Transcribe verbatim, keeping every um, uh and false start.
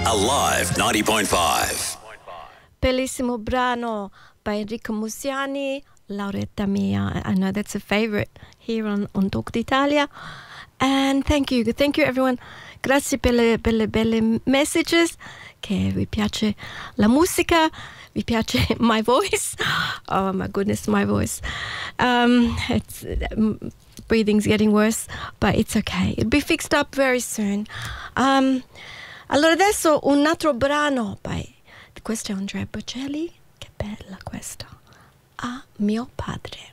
Alive ninety point five. Bellissimo brano by Enrico Musiani, Lauretta Mia. I know that's a favorite here on, on Talk d'Italia. And thank you, thank you everyone. Grazie per le belle, belle messages, che vi piace la musica, vi piace my voice. Oh my goodness, my voice. Um, it's, um, breathing's getting worse, but it's okay. It'll be fixed up very soon. Um, allora adesso un altro brano by, questo è Andrea Bocelli. Che bella questa. A mio padre.